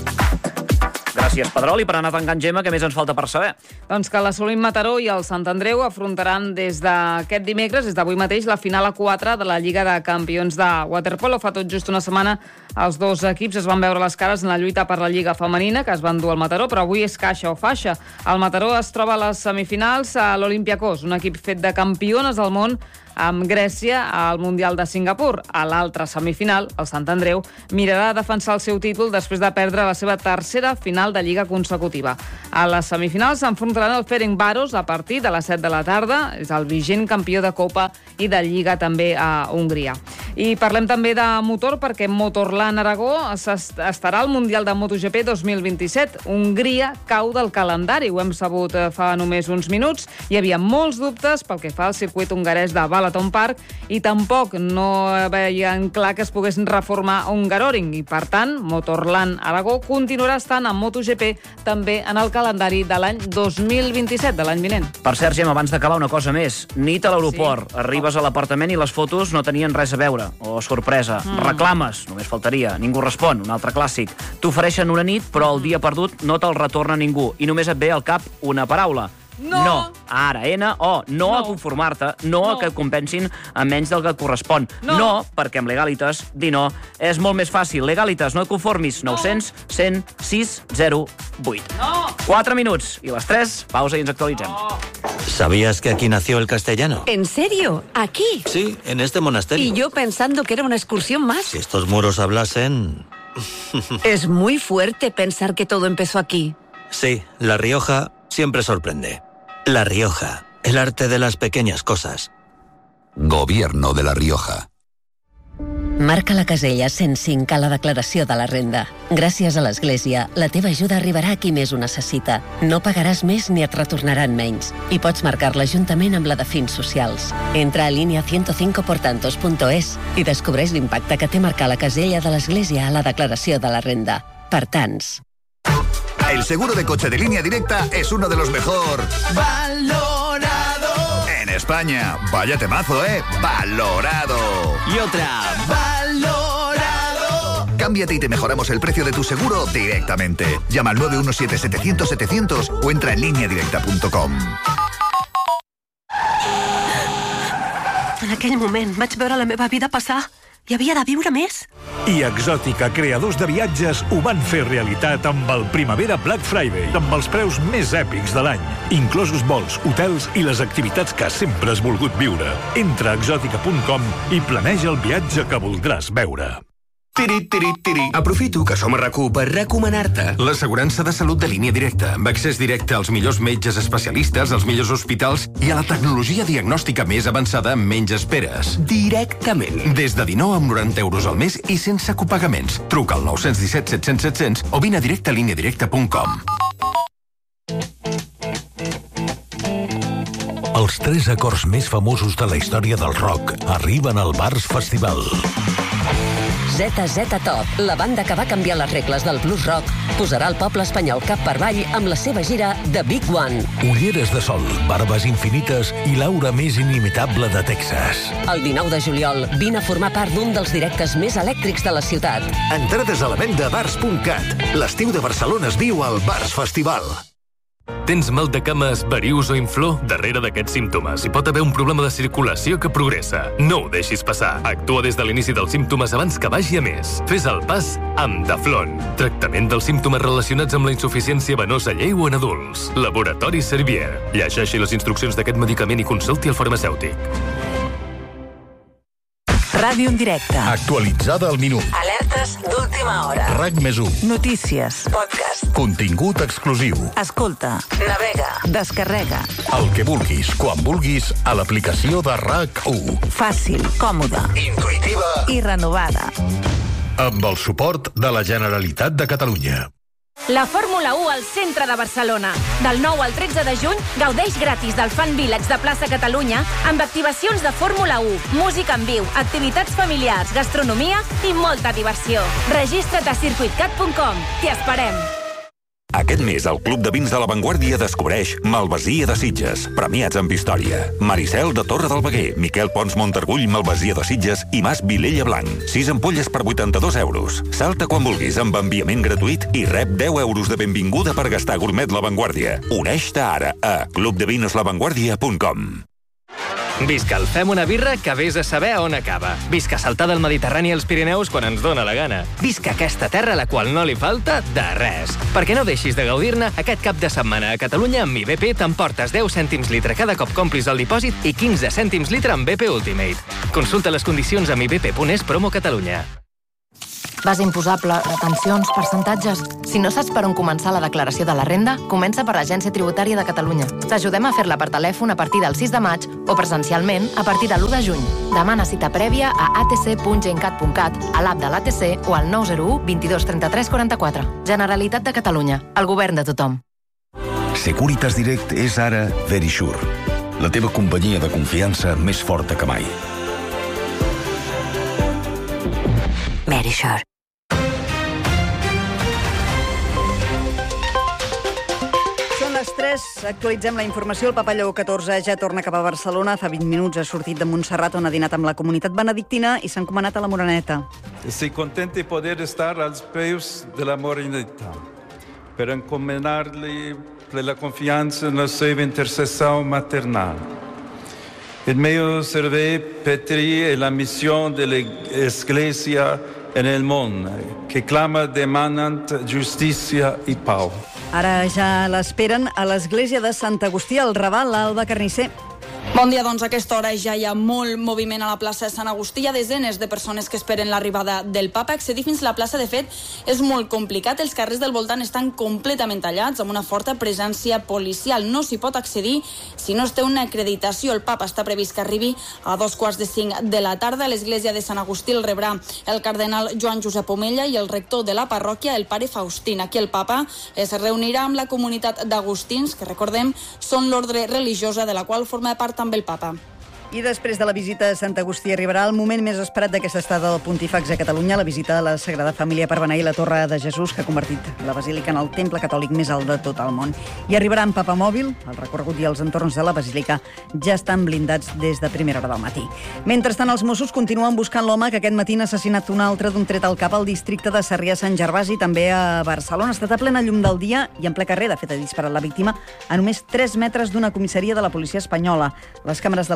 Speaker 6: Gràcies, Pedrol. I per anar tancant, Gemma, què més ens falta per saber?
Speaker 7: Doncs que l'Assolim Mataró i el Sant Andreu afrontaran des d'aquest dimecres, des d'avui mateix, la final a 4 de la Lliga de Campions de Waterpolo. Fa tot just una setmana els dos equips es van veure les cares en la lluita per la Lliga femenina, que es van dur al Mataró, però avui és caixa o faixa. El Mataró es troba a les semifinals a l'Olympiakos, un equip fet de campiones del món amb Grècia al Mundial de Singapur. A l'altra semifinal, el Sant Andreu mirarà a defensar el seu títol després de perdre la seva tercera final de Lliga consecutiva. A les semifinals s'enfrontaran el Ferencváros a partir de les 7 de la tarda. És el vigent campió de Copa i de Lliga també a Hongria. I parlem també de motor perquè Motorland Aragó estarà al Mundial de MotoGP 2027. Hongria cau del calendari, ho hem sabut fa només uns minuts. Hi havia molts dubtes pel que fa al circuit hongarès de Balaton Park i tampoc no veien clar que es pogués reformar Hungaroring i, per tant, Motorland Aragó continuarà estant en MotoGP també en el calendari de l'any 2027, de l'any vinent.
Speaker 6: Per cert, Gemma, abans d'acabar una cosa més. Nit a l'aeroport, arribes a l'apartament i les fotos no tenien res a veure. O sorpresa. Reclames, només faltaria. Ningú respon, un altre clàssic. T'ofereixen una nit, però el dia perdut no te'l retorna ningú. I només et ve al cap una paraula. No. Ara, N-O. No a conformar-te, no a que et compensin a menys del que et correspon. No, perquè amb Legalitas dir no és molt més fàcil. Legalitas, no et conformis. 900 106 08. 4 minuts i les 3, pausa i ens actualitzem.
Speaker 24: ¿Sabías que aquí nació el castellano?
Speaker 25: ¿En serio? ¿Aquí?
Speaker 24: Sí, en este monasterio.
Speaker 25: Y yo pensando que era una excursión más.
Speaker 24: Si estos muros hablasen...
Speaker 25: Es muy fuerte pensar que todo empezó aquí.
Speaker 24: Sí, La Rioja siempre sorprende. La Rioja, el arte de las pequeñas cosas.
Speaker 26: Gobierno de La Rioja.
Speaker 25: Marca la casella 105 a la declaració de la renda. Gràcies a l'Església, la teva ajuda arribarà a qui més ho necessita. No pagaràs més ni et retornaran menys. I pots marcar-la juntament amb la de fins socials. Entra a línia 105portantos.es i descobreix l'impacte que té marcar la casella de l'Església a la declaració de la renda. Per tants.
Speaker 26: El seguro de coche de Línea Directa es uno de los mejor valorado en España. Vaya temazo, ¿eh? Valorado.
Speaker 24: Y otra.
Speaker 26: Valorado. Cámbiate y te mejoramos el precio de tu seguro directamente. Llama al 917-700-700 o entra en lineadirecta.com.
Speaker 25: En aquell moment vaig veure la meva vida passar. Hi havia de viure més.
Speaker 27: I Exòtica, creadors de viatges, ho van fer realitat amb el Primavera Black Friday, amb els preus més èpics de l'any, inclosos vols, hotels i les activitats que sempre has volgut viure. Entra a exòtica.com i planeja el viatge que voldràs veure.
Speaker 1: Aprofito que som a RAC1 per recomanar-te l'assegurança de salut de Línia Directa, amb accés directe als millors metges especialistes, als millors hospitals i a la tecnologia diagnòstica més avançada amb menys esperes. Directament. Des de 19 amb 90 euros al mes i sense copagaments. Truca al 917 700 700 o vine a directe a lineadirecta.com.
Speaker 27: Els 3 acords més famosos de la història del rock arriben al Bars Festival.
Speaker 25: ZZ Top, la banda que va canviar les regles del blues rock, posarà el poble espanyol cap per avall amb la seva gira The Big One.
Speaker 27: Ulleres de sol, barbes infinites i l'aura més inimitable de Texas.
Speaker 25: El 19 de juliol, vine a formar part d'un dels directes més elèctrics de la ciutat.
Speaker 26: Entrades a la venda a bars.cat. L'estiu de Barcelona es viu al Bars Festival.
Speaker 8: Tens mal de cames, varius o inflor? Darrere d'aquests símptomes hi pot haver un problema de circulació que progressa. No ho deixis passar. Actua des de l'inici dels símptomes abans que vagi a més. Fes el pas amb Daflon. Tractament dels símptomes relacionats amb la insuficiència venosa lleu en adults. Laboratori Servier. Llegeixi les instruccions d'aquest medicament i consulti el farmacèutic.
Speaker 9: Ràdio en directe.
Speaker 27: Actualitzada al minut.
Speaker 9: Alertes d'última hora.
Speaker 27: RAC+1.
Speaker 9: Notícies. Podcast.
Speaker 27: Contingut exclusiu.
Speaker 9: Escolta. Navega. Descarrega.
Speaker 27: El que vulguis, quan vulguis, a l'aplicació de RAC1.
Speaker 9: Fàcil, còmoda,
Speaker 27: intuïtiva
Speaker 9: i renovada.
Speaker 27: Amb el suport de la Generalitat de Catalunya.
Speaker 10: La Fórmula 1 al centre de Barcelona. Del 9 al 13 de juny, gaudeix gratis del Fan Village de Plaça Catalunya amb activacions de Fórmula 1, música en viu, activitats familiars, gastronomia i molta diversió. Registra't a circuitcat.com. T'hi esperem.
Speaker 12: Aquest mes, el Club de Vins de la Vanguardia descobreix Malvasia de Sitges, premiats amb història. Maricel de Torre del Veguer, Miquel Pons Montargull, Malvasia de Sitges i Mas Vilella Blanc. 6 ampolles per 82 euros. Salta quan vulguis amb enviament gratuït i rep 10 euros de benvinguda per gastar gourmet La Vanguardia. Uneix-te ara a clubdevinslavanguardia.com.
Speaker 13: Visca el Fem una birra que vés a saber on acaba. Visca saltar del Mediterrani als Pirineus quan ens dóna la gana. Visca aquesta terra a la qual no li falta de res. Perquè no deixis de gaudir-ne, aquest cap de setmana a Catalunya amb IBP t'emportes 10 cèntims litre cada cop complis el dipòsit i 15 cèntims litre amb BP Ultimate. Consulta les condicions amb ibp.es promo Catalunya.
Speaker 14: Base imposable, retencions, percentatges... Si no saps per on començar la declaració de la renda, comença per l'Agència Tributària de Catalunya. T'ajudem a fer-la per telèfon a partir del 6 de maig o presencialment a partir de l'1 de juny. Demana cita prèvia a atc.gencat.cat, a l'app de l'ATC o al 901 22 33 44. Generalitat de Catalunya, el govern de tothom.
Speaker 28: Securitas Direct és ara Verisure, la teva companyia de confiança més forta que mai.
Speaker 14: Verisure.
Speaker 29: Són les 3, actualitzem la informació. El Papa Lleó XIV ja torna cap a Barcelona. Fa 20 minuts ha sortit de Montserrat, on ha dinat amb la comunitat benedictina i s'ha encomanat a la Moreneta.
Speaker 30: Estic content de poder estar als peus de la Moreneta per encomanar-li la confiança en la seva intercessió maternal. El meu servei Petri è la missione dell'Església nel mondo, que clama demanant justícia i pau.
Speaker 29: Ara ja l'esperen a l'església de Sant Agustí al Raval, Alba Carnisser.
Speaker 31: Bon dia, doncs a aquesta hora ja hi ha molt moviment a la plaça de Sant Agustí. Hi ha desenes de persones que esperen l'arribada del papa. Accedir fins a la plaça, de fet, és molt complicat. Els carrers del voltant estan completament tallats, amb una forta presència policial. No s'hi pot accedir si no es té una acreditació. El papa està previst que arribi a 2:45 de la tarda. A l'església de Sant Agustí el rebrà el cardenal Joan Josep Omella i el rector de la parròquia, el pare Faustín. Aquí el papa es reunirà amb la comunitat d'agustins, que recordem són l'ordre religiosa de la qual forma part també el papa.
Speaker 29: I després de la visita a Sant Agustí arribarà el moment més esperat d'aquesta estada del Pontífex a Catalunya, la visita a la Sagrada Família per beneir la Torre de Jesús, que ha convertit la basílica en el temple catòlic més alt de tot el món. I arribarà en papamòbil. El recorregut i els entorns de la basílica ja estan blindats des de primera hora del matí. Mentrestant, els Mossos continuen buscant l'home que aquest matí n'ha assassinat un altre d'un tret al cap al districte de Sarrià-Sant Gervasi, també a Barcelona. Ha estat a plena llum del dia i en ple carrer. De fet, ha disparat la víctima a només 3 metres d'una comissaria de la policia espanyola. Les càmeres de l'edifici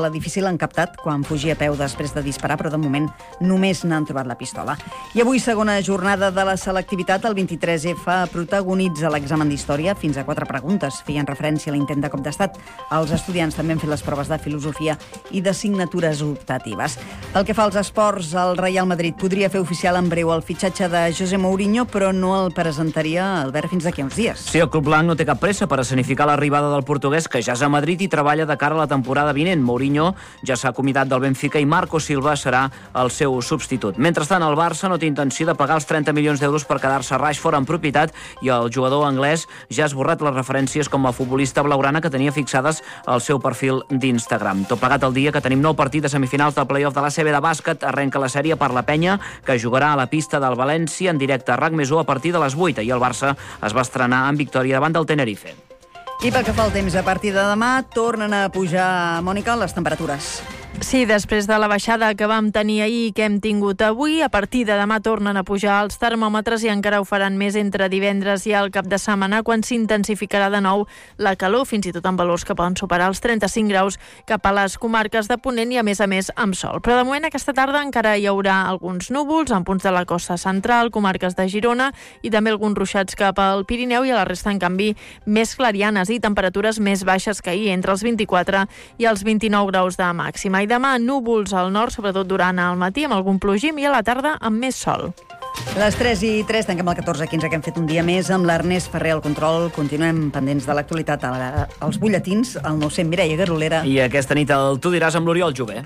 Speaker 29: l'han captat quan fugia a peu després de disparar, però de moment només n'han trobat la pistola. I avui, segona jornada de la selectivitat, el 23F protagonitza l'examen d'història. Fins a 4 preguntes feien referència a l'intent de cop d'estat. Els estudiants també han fet les proves de filosofia i d'assignatures optatives. Pel que fa als esports, el Real Madrid podria fer oficial en breu el fitxatge de José Mourinho, però no el presentaria, Albert, fins d'aquí uns dies.
Speaker 6: Sí, el club blanc no té cap pressa per escenificar l'arribada del portuguès, que ja és a Madrid i treballa de cara a la temporada vinent. Mourinho ja s'ha acomiadat del Benfica i Marco Silva serà el seu substitut. Mentrestant, el Barça no té intenció de pagar els 30 milions d'euros per quedar-se Rashford en propietat i el jugador anglès ja ha esborrat les referències com a futbolista blaugrana que tenia fixades al seu perfil d'Instagram. Tot plegat el dia que tenim nou partit de semifinals del play-off de l'ACB de bàsquet. Arrenca la sèrie per la Penya, que jugarà a la pista del València en directe a RAC+1 a partir de les 8. I el Barça es va estrenar en victòria davant del Tenerife.
Speaker 29: I pel que fa al temps, a partir de demà tornen a pujar, Mònica, les temperatures.
Speaker 2: Sí, després de la baixada que vam tenir ahir i que hem tingut avui, a partir de demà tornen a pujar els termòmetres i encara ho faran més entre divendres i el cap de setmana, quan s'intensificarà de nou la calor, fins i tot amb valors que poden superar els 35 graus cap a les comarques de Ponent i, a més amb sol. Però de moment aquesta tarda encara hi haurà alguns núvols en punts de la costa central, comarques de Girona i també alguns ruixats cap al Pirineu, i a la resta, en canvi, més clarianes i temperatures més baixes que ahir, entre els 24 i els 29 graus de màxima. I demà núvols al nord, sobretot durant el matí, amb algun plogim, i a la tarda amb més sol.
Speaker 29: Les 3:03, tanquem el 14:15, que hem fet un dia més amb l'Ernest Ferrer al control. Continuem pendents de l'actualitat als butlletins, el 900 Mireia Garolera.
Speaker 6: I aquesta nit el Tu diràs amb l'Oriol Jové.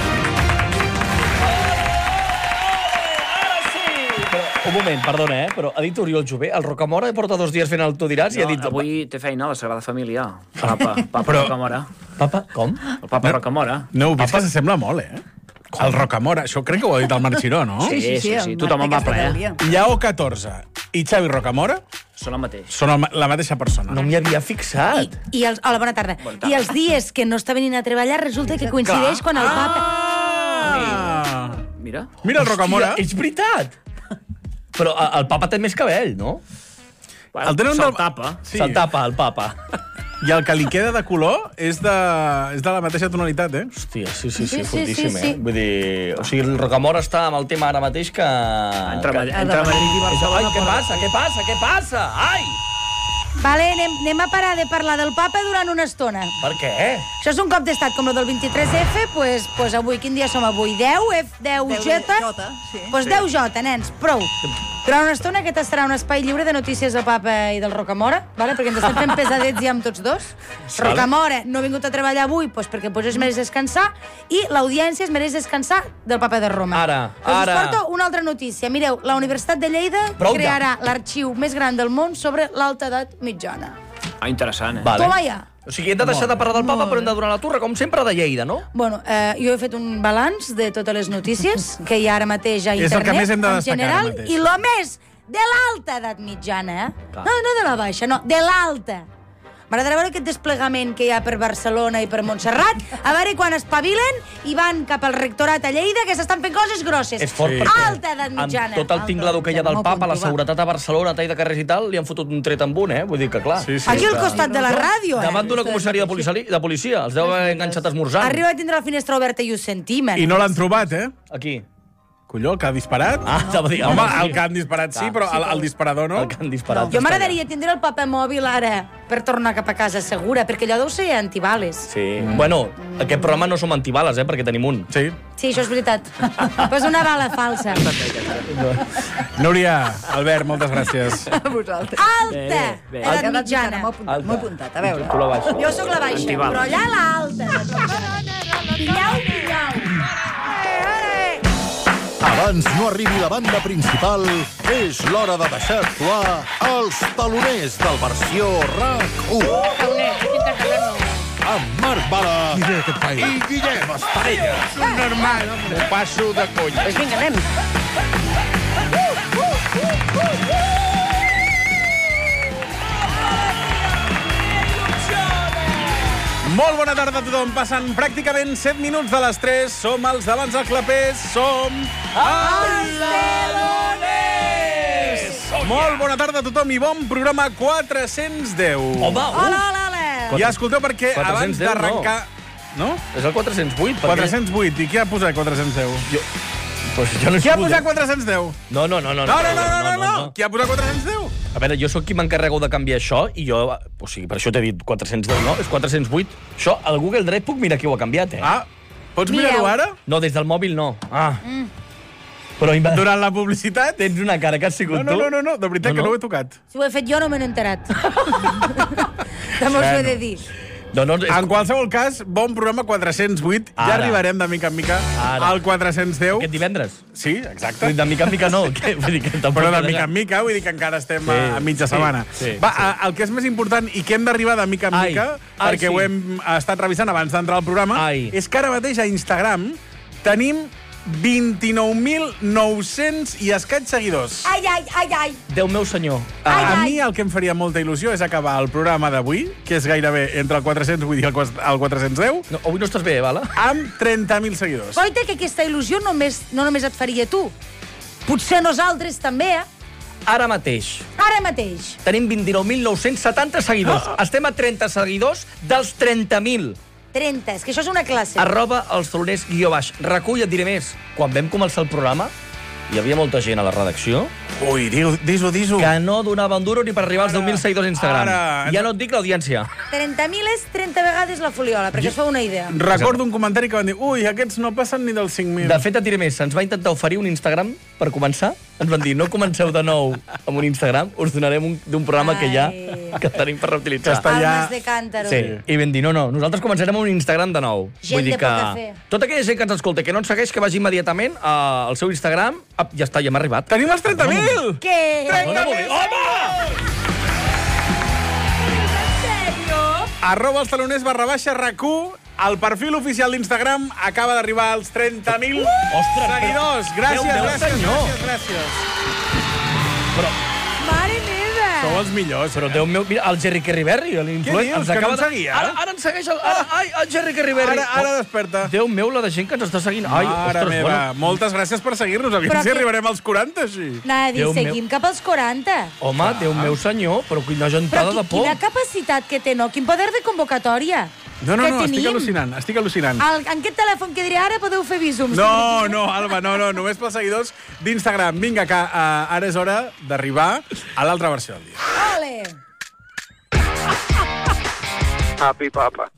Speaker 11: Un moment, perdona, però ha dit Oriol Jové, el Rocamora porta 2 dies fent el Tu diràs i ha dit...
Speaker 6: Avui té feina a la Sagrada Família. Papa Rocamora.
Speaker 11: Papa, com?
Speaker 6: El Papa Rocamora.
Speaker 15: No, ho vist que s'assembla molt, El Rocamora, això crec que ho ha dit el Marc Giró, no?
Speaker 6: Sí, tothom en va ple.
Speaker 15: Lleó 14 i Xavi Rocamora
Speaker 6: són el mateix.
Speaker 15: Són la mateixa persona.
Speaker 11: No m'hi havia fixat.
Speaker 16: Hola, bona tarda. I els dies que no està venint a treballar resulta que coincideix quan el Papa...
Speaker 6: Mira
Speaker 15: el Rocamora.
Speaker 11: És veritat. Però el Papa té més cabell, no?
Speaker 15: Se'l
Speaker 6: tapa.
Speaker 11: Se'l tapa, el Papa.
Speaker 15: I el que li queda de color és de la mateixa tonalitat,
Speaker 11: Hòstia, sí, fortíssim, Vull dir, o sigui, el Rocamora està amb el tema ara mateix que...
Speaker 6: Entre Madrid i Barcelona...
Speaker 11: Ai, què passa? Ai!
Speaker 16: Vale, anem a parar de parlar del Papa durant una estona.
Speaker 11: Per què?
Speaker 16: Això és un cop d'estat com el del 23F, pues avui, quin dia som avui? 10 J? Pues 10 J, nens, prou. Durant una estona aquest serà un espai lliure de notícies del Papa i del Rocamora, vale? Perquè ens estem fent pesadets ja amb tots dos. Rocamora no ha vingut a treballar avui perquè es mereix descansar, i l'audiència es mereix descansar del Papa de Roma.
Speaker 11: Ara.
Speaker 16: Us porto una altra notícia. Mireu, la Universitat de Lleida crearà l'arxiu més gran del món sobre l'alta edat mitjana.
Speaker 6: Interessant,
Speaker 16: Toma ja.
Speaker 11: O sigui, hem de deixar de parlar del Papa, però hem de donar la turra, com sempre, de Lleida, no?
Speaker 16: Bueno, jo he fet un balanç de totes les notícies que hi ha ara mateix a internet,
Speaker 15: és el que més hem de
Speaker 16: en general, i el més de l'alta edat mitjana, No de la baixa, no, de l'alta. M'agradarà veure aquest desplegament que hi ha per Barcelona i per Montserrat, a veure quan espavilen i van cap al rectorat a Lleida, que s'estan fent coses grosses.
Speaker 11: És fort, perquè
Speaker 16: alta edat mitjana.
Speaker 11: amb tot el tinglado que hi ha del Papa, la seguretat a Barcelona, tall de carrers i tal, li han fotut un tret amb un, Vull dir que, clar...
Speaker 16: Aquí al costat de la ràdio,
Speaker 11: Davant d'una comissaria de policia. Els deu haver enganxat esmorzant.
Speaker 16: Arriba a tindre la finestra oberta i ho sentim.
Speaker 15: I no l'han trobat,
Speaker 11: Aquí.
Speaker 15: Colló, el que ha disparat? Home, el que han disparat sí, però el disparador no.
Speaker 11: El que han disparat.
Speaker 16: Jo m'agradaria tindre el Papa mòbil ara per tornar cap a casa segura, perquè allò deu ser antibales.
Speaker 11: Sí. Bueno, aquest programa no som antibales, perquè tenim un.
Speaker 15: Sí.
Speaker 16: Sí, això és veritat. Pues una bala falsa.
Speaker 15: Núria, Albert, moltes gràcies.
Speaker 29: A vosaltres.
Speaker 16: Alta edat mitjana.
Speaker 29: M'ho he apuntat, a veure.
Speaker 11: Tu la baixa.
Speaker 16: Jo sóc la baixa, però allà l'alta. Pillau.
Speaker 5: Abans no arribi la banda principal, és l'hora de deixar actuar els taloners del versió RAC1. Amb Marc Bala i Guillem Estarella.
Speaker 15: Normal, m'ho passo de conya.
Speaker 16: Pues vinga, anem.
Speaker 15: Molt bona tarda a tothom. Passen pràcticament 7 minuts de les 3. Som els d'abans del clapers. Som els taloners! Molt bona tarda a tothom i bon programa 410.
Speaker 11: Home,
Speaker 16: Hola.
Speaker 15: I escolteu, perquè abans d'arrencar... no?
Speaker 11: És el 408.
Speaker 15: 408. I qui ha posat 410?
Speaker 11: Jo no
Speaker 15: qui ha posat 410?
Speaker 11: No.
Speaker 15: No. Qui ha posat 410?
Speaker 11: A veure, jo sóc qui m'encarrego de canviar això i jo... O sigui, per això t'he dit 410, no? És 408. Això, al Google Drive puc mirar qui ho ha canviat,
Speaker 15: Pots mirar-ho ara?
Speaker 11: No, des del mòbil no. Però
Speaker 15: durant la publicitat?
Speaker 11: Tens una cara que has sigut tu.
Speaker 15: No, de veritat que no ho he tocat.
Speaker 16: Si ho he fet jo no me n'he enterat. També us ho he de dir.
Speaker 15: En qualsevol cas, bon programa 408. Ja arribarem de mica en mica al 410.
Speaker 11: Aquest divendres?
Speaker 15: Sí, exacte.
Speaker 11: De mica en mica no.
Speaker 15: Però de mica en mica, vull dir que encara estem a mitja setmana. Va, el que és més important i que hem d'arribar de mica en mica, perquè ho hem estat revisant abans d'entrar al programa, és que ara mateix a Instagram tenim 29.900 i escaig seguidors.
Speaker 16: Ai.
Speaker 11: Déu meu senyor.
Speaker 15: A mi el que em faria molta il·lusió és acabar el programa d'avui, que és gairebé entre el 408 i el 410.
Speaker 11: No, avui no estàs bé, vala?
Speaker 15: Amb 30.000 seguidors.
Speaker 16: Coita, que aquesta il·lusió no només et faria tu. Potser nosaltres també,
Speaker 11: Ara mateix. Tenim 29.970 seguidors. Estem a 30 seguidors dels 30.000.
Speaker 16: 30, és que això és una classe.
Speaker 11: @elstaloners_. Recull, et diré més. Quan vam començar el programa, hi havia molta gent a la redacció.
Speaker 15: Ui, dis-ho.
Speaker 11: Que no donava un duro ni per arribar als 10.000 seguidors a Instagram. Ja no et dic l'audiència.
Speaker 16: 30.000 és 30 vegades la foliola, perquè es fa una idea.
Speaker 15: Recordo un comentari que van dir aquests no passen ni dels 5.000.
Speaker 11: De fet, et diré més. Ens va intentar oferir un Instagram per començar. Ens van dir, no comenceu de nou amb un Instagram, us donarem d'un programa que tenim per reutilitzar.
Speaker 16: Almes de cántaro.
Speaker 11: Sí, i vam dir, no, nosaltres començarem amb un Instagram de nou.
Speaker 16: Gent de poca fe.
Speaker 11: Tota aquella gent que ens escolta, que no ens segueix, que vagi immediatament al seu Instagram. Ja està, ja hem arribat.
Speaker 15: Tenim els 30.000!
Speaker 16: Què?
Speaker 15: 30.000!
Speaker 11: Home!
Speaker 15: @elstaloners_RAC1. El perfil oficial d'Instagram acaba d'arribar als 30.000 seguidors. Gràcies.
Speaker 16: Mare meva!
Speaker 15: Sou els millors.
Speaker 11: Però Déu meu, mira, el Jerry Kerriberri, l'influencer, ens acaba de...
Speaker 15: seguia?
Speaker 11: Ara ens segueix el Jerry Kerriberri.
Speaker 15: Ara desperta.
Speaker 11: Déu meu, la de gent que ens està seguint.
Speaker 15: Mare meva, moltes gràcies per seguir-nos. Aviam si arribarem als 40, així.
Speaker 16: Anava a dir, seguim cap als 40.
Speaker 11: Home, Déu meu senyor, però quina gentada de por.
Speaker 16: Quina capacitat que té, no? Quin poder de convocatòria.
Speaker 15: No, estic al·lucinant.
Speaker 16: En aquest telèfon que diré ara podeu fer visums.
Speaker 15: No, Alba, no, només pels seguidors d'Instagram. Vinga, que ara és hora d'arribar a l'altra versió del dia.
Speaker 16: Ole!
Speaker 3: Happy Papa.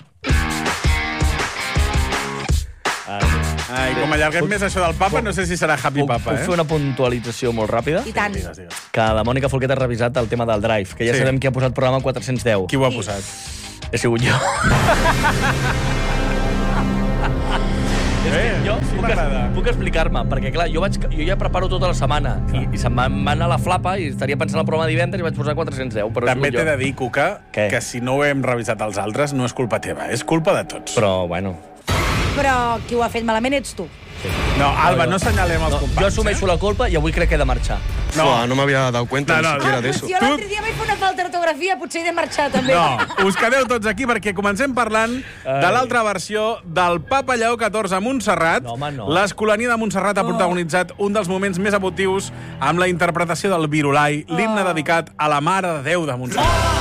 Speaker 15: Com allarguem més això del Papa, no sé si serà Happy Papa,
Speaker 11: Puc fer una puntualització molt ràpida?
Speaker 16: I tant.
Speaker 11: Que la Mònica Folquet ha revisat el tema del Drive, que ja sabem qui ha posat programa 410.
Speaker 15: Qui ho ha posat?
Speaker 11: He sigut jo. Puc explicar-me, perquè clar, jo ja preparo tota la setmana i se'm va anar la flapa i estaria pensant el programa divendres i vaig posar 410.
Speaker 15: També t'he de dir, Cuca, que si no ho hem revisat els altres no és culpa teva, és culpa de tots.
Speaker 11: Però, bueno...
Speaker 16: Però qui ho ha fet malament ets tu.
Speaker 15: No, Alba, no assenyalem els companys.
Speaker 11: Jo assumeixo la culpa i avui crec que he de marxar.
Speaker 3: No me había dado cuenta ni siquiera de eso.
Speaker 16: Jo l'altre dia vaig fer una falta d'ortografia, potser he de marxar també.
Speaker 15: No, us quedeu tots aquí perquè comencem parlant de l'altra versió del Papa Lleó XIV a Montserrat. L'Escolania de Montserrat ha protagonitzat un dels moments més emotius amb la interpretació del Virolai, l'himne dedicat a la Mare de Déu de Montserrat.